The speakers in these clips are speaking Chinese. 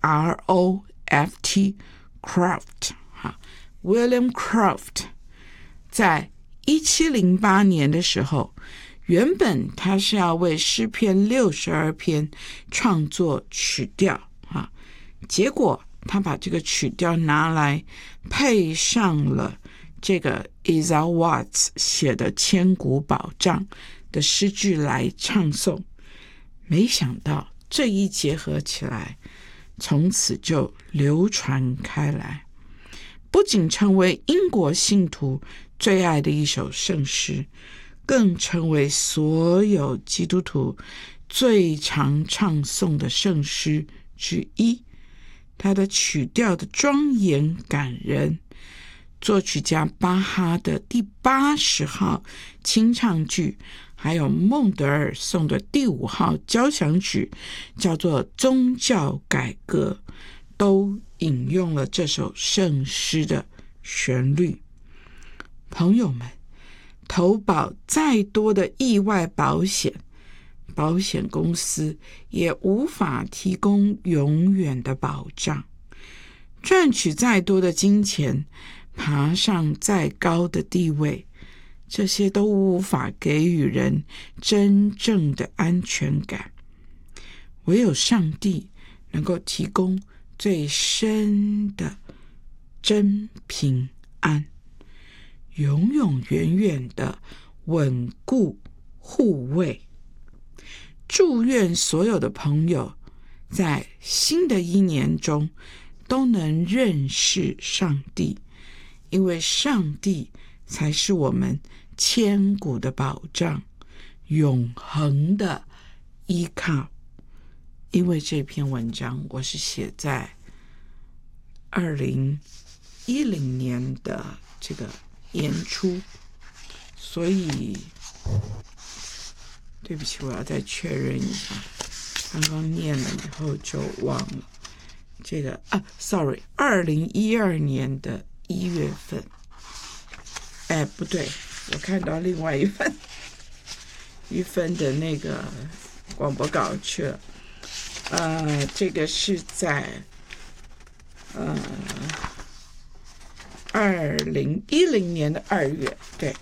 C-R-O-F-T Croft William Croft 在1708年的时候，原本他是要为诗篇62篇创作曲调结果他把这个曲调拿来配上了这个 Isaiah Watts 写的千古保障的诗句来唱诵，没想到这一结合起来，从此就流传开来，不仅成为英国信徒最爱的一首圣诗，更成为所有基督徒最常唱诵的圣诗之一。它的曲调的庄严感人，作曲家巴哈的第80号清唱剧，还有孟德尔颂的第5号交响曲，叫做宗教改革，都引用了这首圣诗的旋律。朋友们，投保再多的意外保险，保险公司也无法提供永远的保障。赚取再多的金钱，爬上再高的地位，这些都无法给予人真正的安全感。唯有上帝能够提供最深的真平安，永永远远的稳固护卫。祝愿所有的朋友在新的一年中都能认识上帝，因为上帝才是我们千古的保障，永恒的依靠。因为这篇文章我是写在2010年的这个年初，所以对不起，我要再确认一下，刚刚念了以后就忘了这个2012年的1月份。不对，我看到另外一份的那个广播稿去了。这个是在2010年的2月，对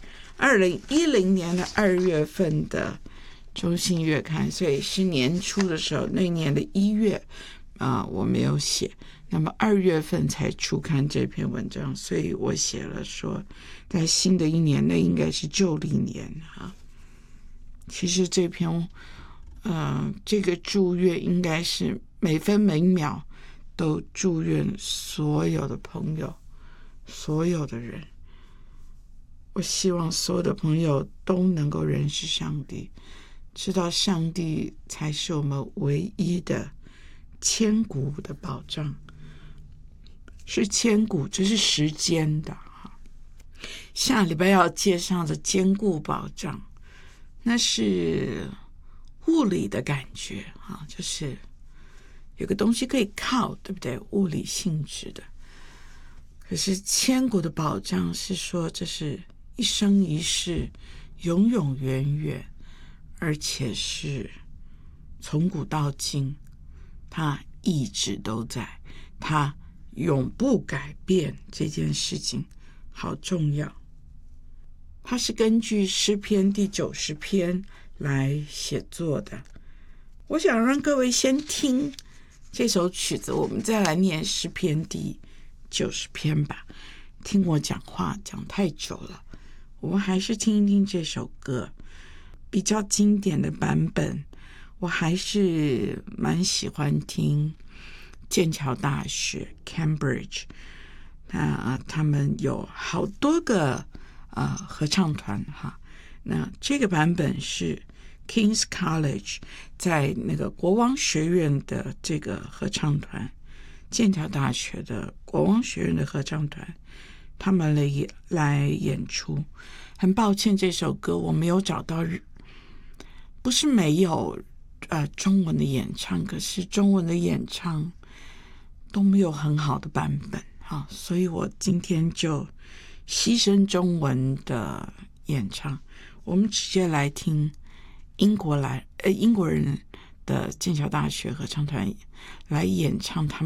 ，2010年的2月份的中信月刊，所以是年初的时候，那年的1月我没有写，那么2月份才出刊这篇文章，所以我写了说在新的一年，那应该是旧历年其实这篇这个祝愿应该是每分每秒都祝愿所有的朋友，所有的人。我希望所有的朋友都能够认识上帝，知道上帝才是我们唯一的千古的保障，是千古，这是时间的下礼拜要介绍的坚固保障，那是物理的感觉就是有个东西可以靠，对不对？物理性质的。可是千古的保障是说这是一生一世，永永远远，而且是从古到今，它一直都在，它永不改变，这件事情好重要。它是根据诗篇第90篇来写作的。我想让各位先听这首曲子，我们再来念诗篇第90篇吧。听我讲话讲太久了，我们还是听一听这首歌。比较经典的版本，我还是蛮喜欢听剑桥大学 Cambridge， 他们有好多个合唱团那这个版本是 King's College 在那个国王学院的这个合唱团，剑桥大学的国王学院的合唱团，他们来演出。很抱歉，这首歌我没有找到不是没有中文的演唱，可是中文的演唱都没有很好的版本所以我今天就牺牲中文的演唱，我们直接来听英国人的剑桥大学合唱团来演唱他们